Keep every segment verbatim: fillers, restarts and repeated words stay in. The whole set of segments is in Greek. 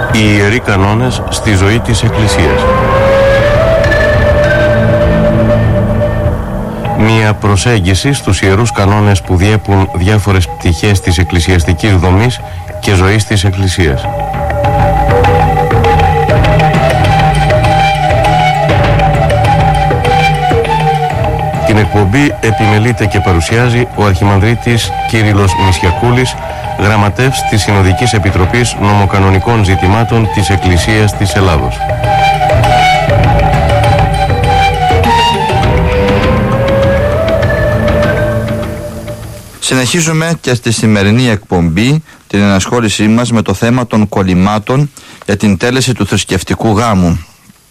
Οι ιεροί κανόνες στη ζωή της Εκκλησίας. Μία προσέγγιση στους ιερούς κανόνες που διέπουν διάφορες πτυχές της εκκλησιαστικής δομής και ζωής της Εκκλησίας. Την εκπομπή επιμελείται και παρουσιάζει ο Αρχιμανδρίτης Κύριλλος Μησιακούλης, γραμματεύς της Συνοδικής Επιτροπής Νομοκανονικών Ζητημάτων της Εκκλησίας της Ελλάδος. Συνεχίζουμε και στη σημερινή εκπομπή την ενασχόλησή μας με το θέμα των κολλημάτων για την τέλεση του θρησκευτικού γάμου.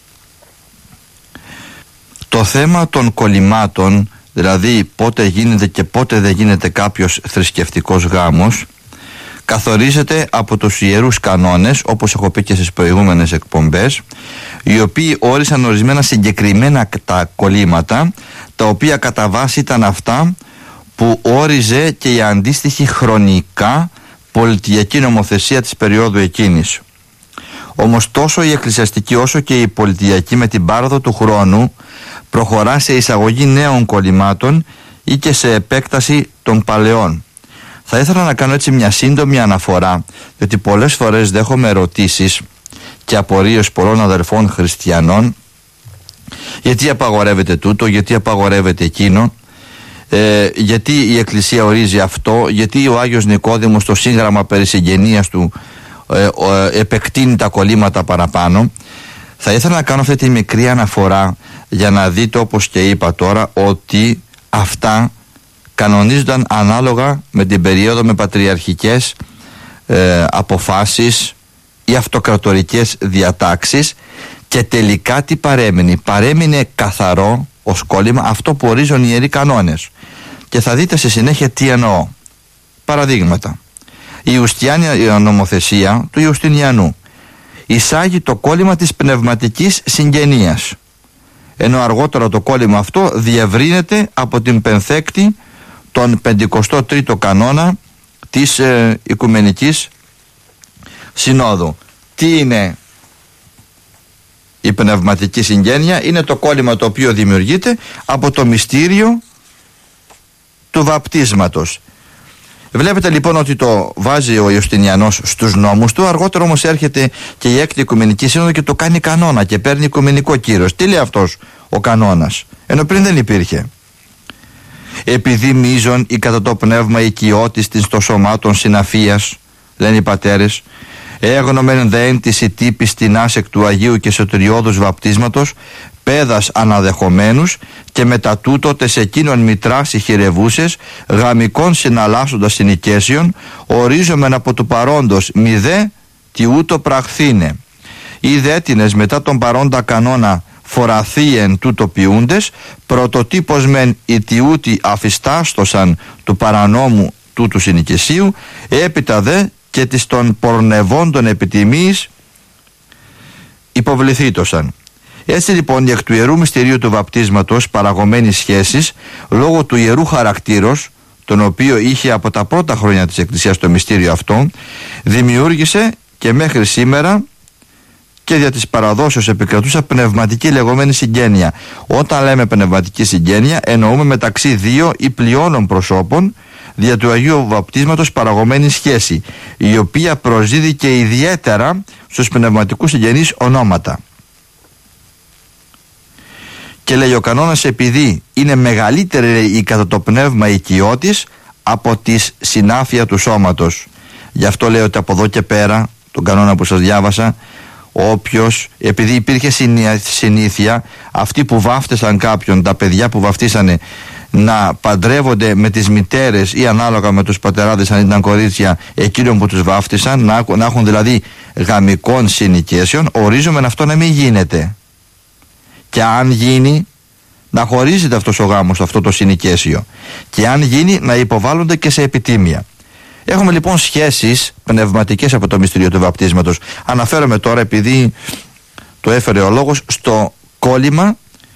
Το θέμα των κολλημάτων, δηλαδή πότε γίνεται και πότε δεν γίνεται κάποιος θρησκευτικός γάμος, καθορίζεται από τους ιερούς κανόνες, όπως έχω πει και στις προηγούμενες εκπομπές, οι οποίοι όρισαν ορισμένα συγκεκριμένα τα κολλήματα, τα οποία κατά βάση ήταν αυτά που όριζε και η αντίστοιχη χρονικά πολιτιακή νομοθεσία της περίοδου εκείνης. Όμως τόσο η εκκλησιαστική όσο και η πολιτιακή με την πάροδο του χρόνου προχωρά σε εισαγωγή νέων κολλημάτων ή και σε επέκταση των παλαιών. Θα ήθελα να κάνω έτσι μια σύντομη αναφορά, διότι πολλές φορές δέχομαι ερωτήσεις και απορίες πολλών αδερφών χριστιανών, γιατί απαγορεύεται τούτο, γιατί απαγορεύεται εκείνο, ε, γιατί η Εκκλησία ορίζει αυτό, γιατί ο Άγιος Νικόδημος στο σύγγραμμα περί συγγενείας του ε, ε, επεκτείνει τα κολλήματα παραπάνω. Θα ήθελα να κάνω αυτή τη μικρή αναφορά για να δείτε, όπως και είπα τώρα, ότι αυτά κανονίζονταν ανάλογα με την περίοδο, με πατριαρχικές ε, αποφάσεις ή αυτοκρατορικές διατάξεις, και τελικά τι παρέμεινε? Παρέμεινε καθαρό ως κόλλημα αυτό που ορίζουν οι ιεροί κανόνες. Και θα δείτε στη συνέχεια τι εννοώ. Παραδείγματα. Η Ιουστιάνια νομοθεσία του Ιουστινιανού εισάγει το κόλλημα της πνευματικής συγγενείας, ενώ αργότερα το κόλλημα αυτό διευρύνεται από την πενθέκτη τον πενηκοστό τρίτο κανόνα της ε, Οικουμενικής Συνόδου. Τι είναι η πνευματική συγγένεια? Είναι το κόλλημα το οποίο δημιουργείται από το μυστήριο του βαπτίσματος. Βλέπετε λοιπόν ότι το βάζει ο Ιουστινιανός στους νόμους του, αργότερα όμως έρχεται και η έκτη Οικουμενική Σύνοδο και το κάνει κανόνα και παίρνει οικουμενικό κύρος. Τι λέει αυτός ο κανόνας, ενώ πριν δεν υπήρχε? Επειδή μείζον ή κατά το πνεύμα οικειώτης της το σωμάτων συναφίας, λένε οι πατέρες, έγνομεν δέν της η τύπης την άσεκ του Αγίου και σωτηριώδους βαπτίσματος, πέδας αναδεχομένους και μετά τούτο τες εκείνων μητράς ηχηρευούσες, γαμικών συναλλάσσοντας συνοικέσιον, ορίζομεν από του παρόντος μη δε τι ούτω πραχθήνε. Ή δέτινες μετά τον παρόντα κανόνα φοραθίεν τούτο ποιούντες, πρωτοτύπος μεν οι τιούτι αφιστάστοσαν του παρανόμου τούτου συνοικεσίου, έπειτα δε και της των πορνευόντων επιτιμής υποβληθήτωσαν. Έτσι λοιπόν η εκ του ιερού μυστηρίου του βαπτίσματος παραγωμένη σχέσης, λόγω του ιερού χαρακτήρος, τον οποίο είχε από τα πρώτα χρόνια της Εκκλησίας το μυστήριο αυτό, δημιούργησε και μέχρι σήμερα και δια της παραδόσεως επικρατούσα πνευματική λεγόμενη συγγένεια. Όταν λέμε πνευματική συγγένεια, εννοούμε μεταξύ δύο ή πλειώνων προσώπων δια του Αγίου Βαπτίσματος παραγωμένη σχέση, η οποία προσδίδει και ιδιαίτερα στους πνευματικούς συγγενείς ονόματα. Και λέει ο κανόνας, επειδή είναι μεγαλύτερη η κατά το πνεύμα οικειώτης από τη συνάφεια του σώματος. Γι' αυτό λέω ότι από εδώ και πέρα, τον κανόνα που σας διάβασα, όποιος, επειδή υπήρχε συνήθεια αυτοί που βάφτισαν κάποιον, τα παιδιά που βαφτίσανε, να παντρεύονται με τις μητέρες ή ανάλογα με τους πατεράδες αν ήταν κορίτσια εκείνων που τους βάφτισαν, να, να έχουν δηλαδή γαμικών συνοικέσεων, ορίζομεν αυτό να μην γίνεται. Και αν γίνει, να χωρίζεται αυτός ο γάμος, αυτό το συνοικέσιο, και αν γίνει να υποβάλλονται και σε επιτίμια. Έχουμε λοιπόν σχέσεις πνευματικές από το μυστήριο του βαπτίσματος. Αναφέρομαι τώρα, επειδή το έφερε ο λόγος, στο κόλλημα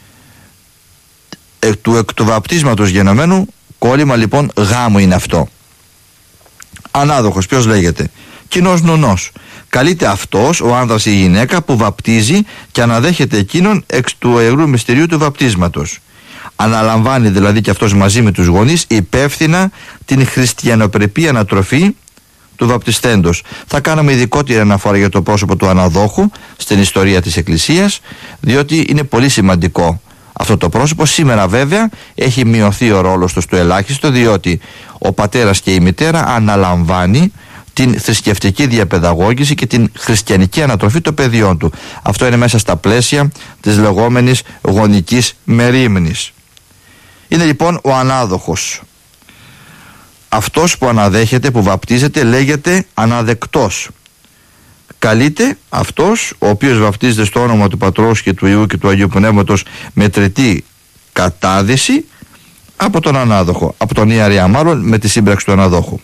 εκ του, εκ του βαπτίσματος γενομένου. Κόλλημα λοιπόν γάμου είναι αυτό. Ανάδοχος ποιος λέγεται? κοινός νονός. Καλείται αυτός ο άνδρας ή η γυναίκα που βαπτίζει και αναδέχεται εκείνον εξ του ιερού μυστηρίου του βαπτίσματος. Αναλαμβάνει δηλαδή και αυτός μαζί με τους γονείς υπεύθυνα την χριστιανοπρεπή ανατροφή του βαπτιστέντος. Θα κάνουμε ειδικότερη αναφορά για το πρόσωπο του αναδόχου στην ιστορία της Εκκλησίας, διότι είναι πολύ σημαντικό αυτό το πρόσωπο. Σήμερα βέβαια έχει μειωθεί ο ρόλος του στο ελάχιστο, διότι ο πατέρας και η μητέρα αναλαμβάνει την θρησκευτική διαπαιδαγώγηση και την χριστιανική ανατροφή των παιδιών του. Αυτό είναι μέσα στα πλαίσια της λεγόμενης γονικής μερίμνης. Είναι λοιπόν ο ανάδοχος. Αυτός που αναδέχεται, που βαπτίζεται, λέγεται αναδεκτός. Καλείται αυτός ο οποίος βαπτίζεται στο όνομα του Πατρός και του Υιού και του Αγίου Πνεύματος με τριτή κατάδυση από τον ανάδοχο, από τον ιερέα μάλλον, με τη σύμπραξη του αναδόχου.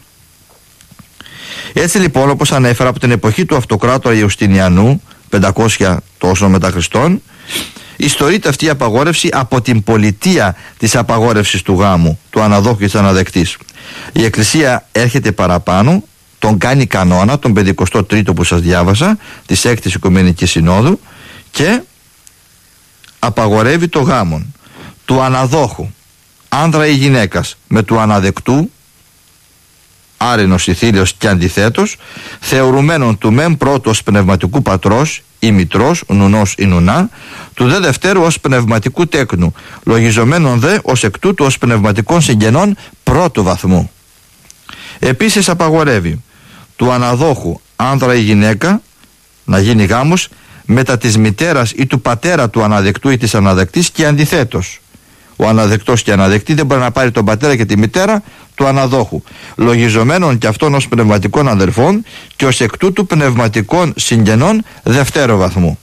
Έτσι λοιπόν, όπως ανέφερα, από την εποχή του αυτοκράτορα Ιουστινιανού, πεντακόσια τόσο μετά Χριστόν, ιστορείται αυτή η απαγόρευση από την πολιτεία της απαγόρευσης του γάμου, του αναδόχου και της αναδεκτής. Η Εκκλησία έρχεται παραπάνω, τον κάνει κανόνα, τον πενηκοστό τρίτο που σας διάβασα, της έκτης Οικουμενικής Συνόδου, και απαγορεύει το γάμον του αναδόχου, άνδρα ή γυναίκας, με του αναδεκτού, άρινος ή θήλιος και αντιθέτως, θεωρουμένων του μεν πρώτου ως πνευματικού πατρός ή μητρός, νουνός ή νουνά, του δε δευτέρου ως πνευματικού τέκνου, λογιζομένων δε ως εκ τούτου ως πνευματικών συγγενών πρώτου βαθμού. Επίσης απαγορεύει του αναδόχου, άνδρα ή γυναίκα, να γίνει γάμος μετά της μητέρας ή του πατέρα του αναδεκτού ή της αναδεκτής, και αντιθέτως. Ο αναδεκτός και η αναδεκτή δεν μπορεί να πάρει τον πατέρα και τη μητέρα του αναδόχου, λογιζομένων και αυτών ως πνευματικών αδελφών και ως εκ τούτου πνευματικών συγγενών δευτέρου βαθμού.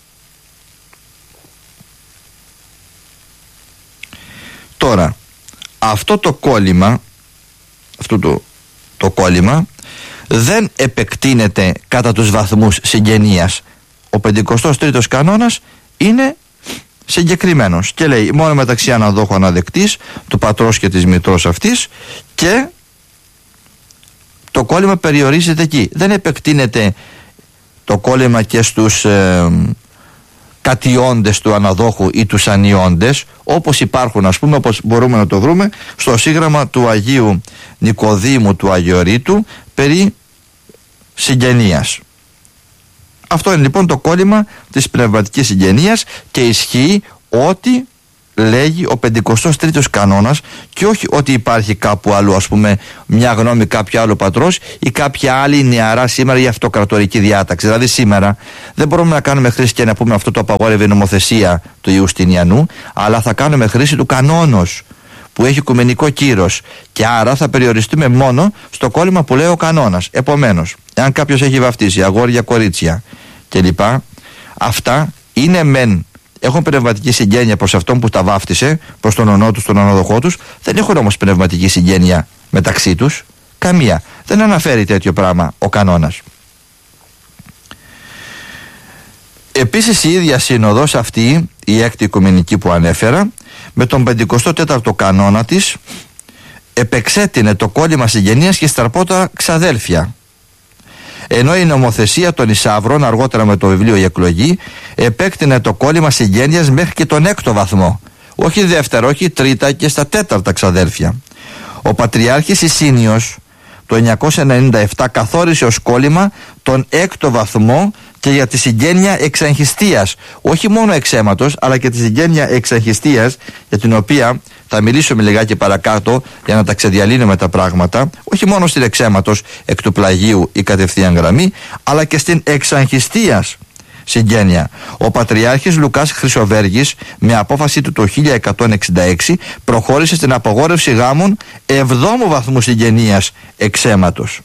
Τώρα, αυτό το κόλλημα, αυτό το, το κόλλημα δεν επεκτείνεται κατά τους βαθμούς συγγενείας. Ο πεντηκοστός τρίτος κανόνας είναι συγκεκριμένος και λέει μόνο μεταξύ αναδόχου αναδεκτής, του πατρός και της μητρός αυτής, και το κόλλημα περιορίζεται εκεί. Δεν επεκτείνεται το κόλλημα και στους ε, κατιόντες του αναδόχου ή τους ανιόντες, όπως υπάρχουν, ας πούμε, όπως μπορούμε να το βρούμε στο σύγγραμμα του Αγίου Νικοδήμου του Αγιορείτου περί συγγενείας. Αυτό είναι λοιπόν το κόλλημα της πνευματικής συγγενείας και ισχύει ό,τι λέγει ο πεντηκοστός τρίτος κανόνας και όχι ότι υπάρχει κάπου αλλού, ας πούμε, μια γνώμη κάποιο άλλο πατρός ή κάποια άλλη νεαρά σήμερα η αυτοκρατορική διάταξη. Δηλαδή σήμερα δεν μπορούμε να κάνουμε χρήση και να πούμε αυτό το απαγόρευε η νομοθεσία του Ιουστινιανού, αλλά θα κάνουμε χρήση του κανόνος που έχει οικουμενικό κύρος, και άρα θα περιοριστούμε μόνο στο κόλλημα που λέει ο κανόνας. Επομένως, εάν κάποιος έχει βαφτίσει αγόρια, κορίτσια κλπ, αυτά είναι μεν, έχουν πνευματική συγγένεια προς αυτόν που τα βάφτισε, προς τον ονό τους, τον αναδοχό τους, δεν έχουν όμως πνευματική συγγένεια μεταξύ τους, καμία. Δεν αναφέρει τέτοιο πράγμα ο κανόνας. Επίσης η ίδια σύνοδος αυτή, η έκτη οικουμενική που ανέφερα, με τον πεντηκοστό τέταρτο κανόνα της επεξέτεινε το κόλλημα συγγενείας και στραπότα ξαδέλφια, ενώ η νομοθεσία των Ισαύρων, αργότερα με το βιβλίο «Η Εκλογή», επέκτηνε το κόλλημα συγγένειας μέχρι και τον έκτο βαθμό, όχι δεύτερο, όχι τρίτα και στα τέταρτα ξαδέλφια. Ο Πατριάρχης Ισίνιος το εννιακόσια ενενήντα επτά καθόρισε ως κόλλημα τον έκτο βαθμό και για τη συγγένεια εξαγχιστίας, όχι μόνο εξαίματος αλλά και τη συγγένεια εξαγχιστίας, για την οποία θα μιλήσουμε λιγάκι παρακάτω για να τα ξεδιαλύνουμε τα πράγματα, όχι μόνο στην εξαίματος εκ του πλαγίου ή κατευθείαν γραμμή, αλλά και στην εξαγχιστίας συγγένεια. Ο Πατριάρχης Λουκάς Χρυσοβέργης με απόφαση του το χίλια εκατόν εξήντα έξι προχώρησε στην απαγόρευση γάμων εβδόμου βαθμού συγγενείας εξαίματος.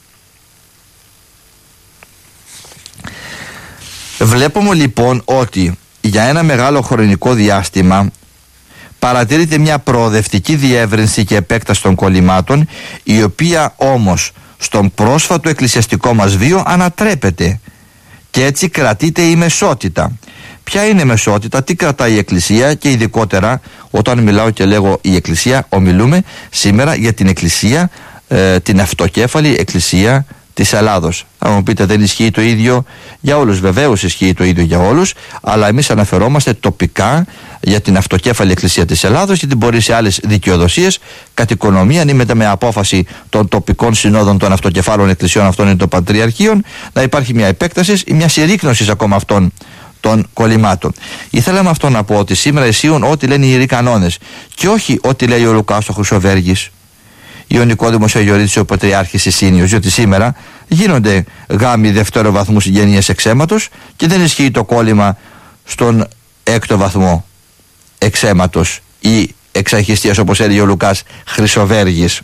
Βλέπουμε λοιπόν ότι για ένα μεγάλο χρονικό διάστημα παρατηρείται μια προοδευτική διεύρυνση και επέκταση των κολλημάτων, η οποία όμως στον πρόσφατο εκκλησιαστικό μας βίο ανατρέπεται και έτσι κρατείται η μεσότητα. Ποια είναι η μεσότητα, τι κρατάει η Εκκλησία, και ειδικότερα όταν μιλάω και λέγω η Εκκλησία, ομιλούμε σήμερα για την Εκκλησία, ε, την αυτοκέφαλη Εκκλησία της Ελλάδος. Θα μου πείτε, δεν ισχύει το ίδιο για όλους? Βεβαίως ισχύει το ίδιο για όλους, αλλά εμείς αναφερόμαστε τοπικά για την αυτοκέφαλη Εκκλησία της Ελλάδος, γιατί μπορεί σε άλλες δικαιοδοσίες κατ' οικονομία, ή μετά με απόφαση των τοπικών συνόδων των αυτοκεφάλων εκκλησιών αυτών ή των πατριαρχείων, να υπάρχει μια επέκταση ή μια συρρίκνωση ακόμα αυτών των κολλημάτων. Ήθελα με αυτό να πω ότι σήμερα ισχύουν ό,τι λένε οι ιεροί κανόνες και όχι ό,τι λέει ο Λουκάς ο Χρυσοβέργης ή ο Νικόδημος Αγιορείτης ο Πατριάρχης Ισίνιος, διότι σήμερα γίνονται γάμοι δευτέρου βαθμού συγγενείας εξαίματος και δεν ισχύει το κόλλημα στον έκτο βαθμό εξαίματος ή εξαρχιστίας, όπως έλεγε ο Λουκάς Χρυσοβέργης.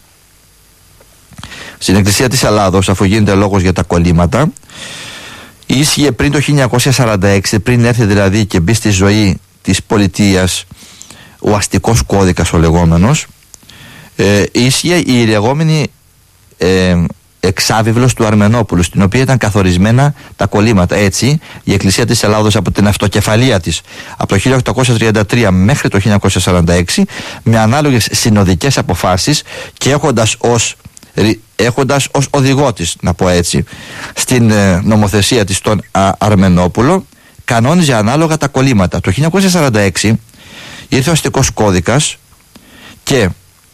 Στην Εκκλησία της Ελλάδος, αφού γίνεται λόγος για τα κολλήματα, ίσχυε πριν το χίλια εννιακόσια σαράντα έξι, πριν έρθει δηλαδή και μπει στη ζωή της πολιτείας ο αστικός κώδικας ο λεγόμενος, ε, ίσχυε η λεγόμενη ε, εξάβιβλος του Αρμενόπουλου, στην οποία ήταν καθορισμένα τα κολλήματα. Έτσι η Εκκλησία της Ελλάδος από την αυτοκεφαλία της από το χίλια οκτακόσια τριάντα τρία μέχρι το χίλια εννιακόσια σαράντα έξι, με ανάλογες συνοδικές αποφάσεις και έχοντας ως έχοντας ως οδηγό της, να πω έτσι, στην ε, νομοθεσία της τον α, Αρμενόπουλο, κανόνιζε ανάλογα τα κολλήματα. Το χίλια εννιακόσια σαράντα έξι ήρθε ο αστικός κώδικας και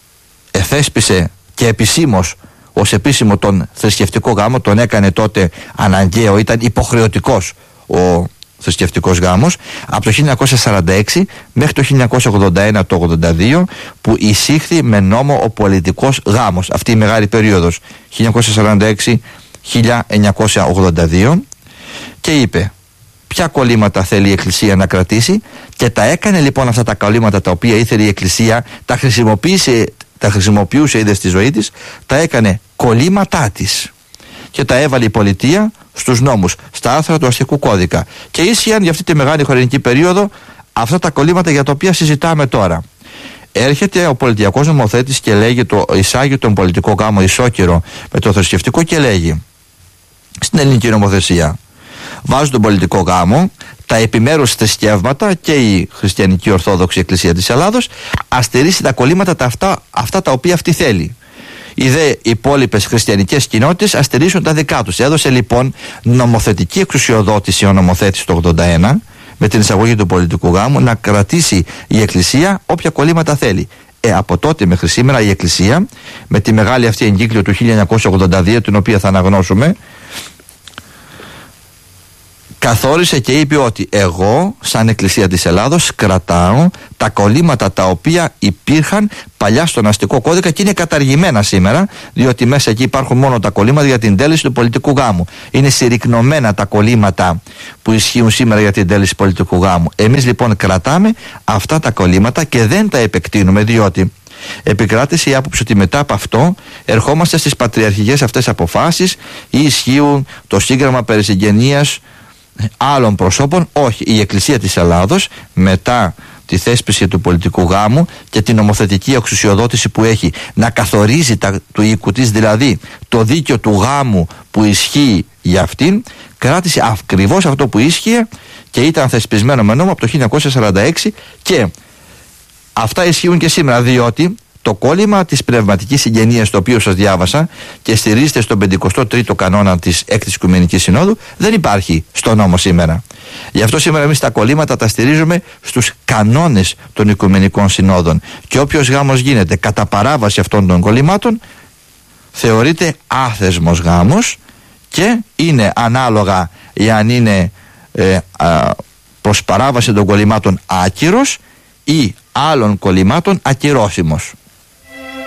εθέσπισε και επισήμως ως επίσημο τον θρησκευτικό γάμο, τον έκανε τότε αναγκαίο, ήταν υποχρεωτικός ο θρησκευτικός γάμος, από το χίλια εννιακόσια σαράντα έξι μέχρι το χίλια εννιακόσια ογδόντα ένα το ογδόντα δύο, που εισήχθη με νόμο ο πολιτικός γάμος, αυτή η μεγάλη περίοδος χίλια εννιακόσια σαράντα έξι με χίλια εννιακόσια ογδόντα δύο, και είπε ποια κολλήματα θέλει η Εκκλησία να κρατήσει, και τα έκανε λοιπόν αυτά τα κολλήματα τα οποία ήθελε η Εκκλησία, τα χρησιμοποίησε, τα χρησιμοποιούσε είδε στη ζωή της, τα έκανε κολλήματά της και τα έβαλε η πολιτεία στους νόμους, στα άρθρα του αστικού κώδικα, και ίσχυαν για αυτή τη μεγάλη χρονική περίοδο αυτά τα κολλήματα για τα οποία συζητάμε τώρα. Έρχεται ο πολιτιακός νομοθέτης και λέγει, το εισάγει τον πολιτικό γάμο ισόκυρο με το θρησκευτικό, και λέγει στην ελληνική νομοθεσία, βάζουν τον πολιτικό γάμο, τα επιμέρους θρησκεύματα και η Χριστιανική Ορθόδοξη Εκκλησία της Ελλάδος αστερίσει τα κολλήματα τα αυτά, αυτά τα οποία αυτή θέλει. Οι δε υπόλοιπες χριστιανικές κοινότητες αστερίσουν τα δικά τους. Έδωσε λοιπόν νομοθετική εξουσιοδότηση ο νομοθέτης το ογδόντα ένα με την εισαγωγή του πολιτικού γάμου να κρατήσει η Εκκλησία όποια κολλήματα θέλει. Ε, από τότε μέχρι σήμερα η Εκκλησία, με τη μεγάλη αυτή εγκύκλιο του χίλια εννιακόσια ογδόντα δύο, την οποία θα αναγνώσουμε, καθόρισε και είπε ότι εγώ σαν Εκκλησία της Ελλάδος κρατάω τα κολλήματα τα οποία υπήρχαν παλιά στον αστικό κώδικα και είναι καταργημένα σήμερα, διότι μέσα εκεί υπάρχουν μόνο τα κολλήματα για την τέλεση του πολιτικού γάμου. Είναι συρρικνωμένα τα κολλήματα που ισχύουν σήμερα για την τέλεση πολιτικού γάμου. Εμείς λοιπόν κρατάμε αυτά τα κολλήματα και δεν τα επεκτείνουμε, διότι επικράτησε η άποψη ότι μετά από αυτό ερχόμαστε στις πατριαρχικές αυτές αποφάσεις ή ισχύουν το σύγγραμμα περί συγγενείας άλλων προσώπων. Όχι, η Εκκλησία της Ελλάδος μετά τη θέσπιση του πολιτικού γάμου και την νομοθετική εξουσιοδότηση που έχει να καθορίζει τα, του οίκου της, δηλαδή το δίκαιο του γάμου που ισχύει για αυτήν, κράτησε ακριβώς αυτό που ίσχυε και ήταν θεσπισμένο με νόμο από το χίλια εννιακόσια σαράντα έξι, και αυτά ισχύουν και σήμερα, διότι το κόλλημα της πνευματικής συγγενείας, το οποίο σας διάβασα και στηρίζεται στον πενηκοστό τρίτο κανόνα της έκτης Οικουμενικής Συνόδου, δεν υπάρχει στο νόμο σήμερα. Γι' αυτό σήμερα εμείς τα κολλήματα τα στηρίζουμε στους κανόνες των Οικουμενικών Συνόδων, και όποιος γάμος γίνεται κατά παράβαση αυτών των κολλημάτων θεωρείται άθεσμος γάμος και είναι ανάλογα εάν είναι ε, α, προς παράβαση των κολλημάτων άκυρος ή άλλων κολλημάτων ακυρώσιμος.